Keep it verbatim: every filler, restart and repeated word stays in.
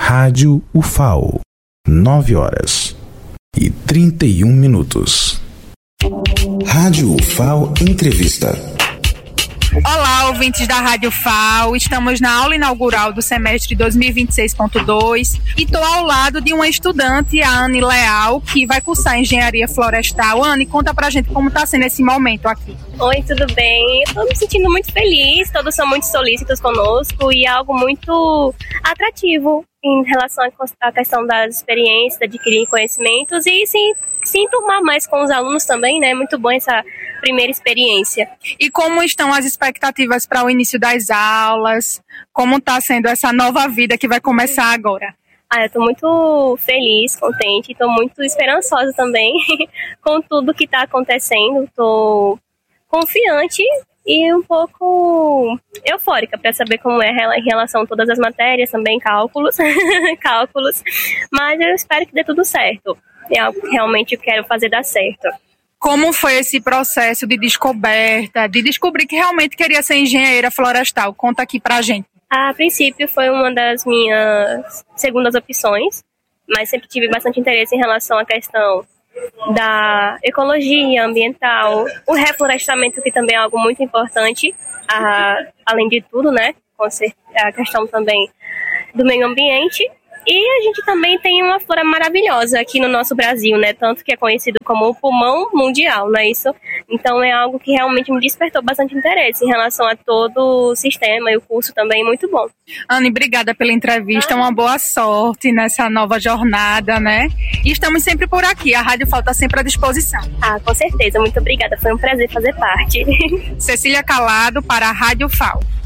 Rádio U F A O, nove horas e trinta e um minutos. Rádio U F A O Entrevista. Olá, ouvintes da Rádio F A O, estamos na aula inaugural do semestre dois mil e vinte e seis ponto dois e estou ao lado de uma estudante, a Anne Leal, que vai cursar Engenharia Florestal. Anne, conta pra gente como está sendo esse momento aqui. Oi, tudo bem? Estou me sentindo muito feliz, todos são muito solícitos conosco e é algo muito atrativo em relação à questão das experiências, de adquirir conhecimentos e sim, se enturmar mais com os alunos também, né? Muito bom essa primeira experiência. E como estão as expectativas para o início das aulas? Como está sendo essa nova vida que vai começar agora? Ah, eu estou muito feliz, contente, estou muito esperançosa também com tudo que está acontecendo. Estou confiante e um pouco eufórica para saber como é em relação a todas as matérias, também cálculos, cálculos. Mas eu espero que dê tudo certo. É algo que realmente eu quero fazer dar certo. Como foi esse processo de descoberta, de descobrir que realmente queria ser engenheira florestal? Conta aqui pra gente. A princípio foi uma das minhas segundas opções, mas sempre tive bastante interesse em relação à questão da ecologia ambiental, o reflorestamento, que também é algo muito importante, a, além de tudo, né? A questão também do meio ambiente. E a gente também tem uma flora maravilhosa aqui no nosso Brasil, né? Tanto que é conhecido como o pulmão mundial, não é isso? Então é algo que realmente me despertou bastante interesse em relação a todo o sistema e o curso também, muito bom. Anne, obrigada pela entrevista, uma boa sorte nessa nova jornada, né? E estamos sempre por aqui, a Rádio F A O está sempre à disposição. Ah, com certeza, muito obrigada, foi um prazer fazer parte. Cecília Calado para a Rádio F A O.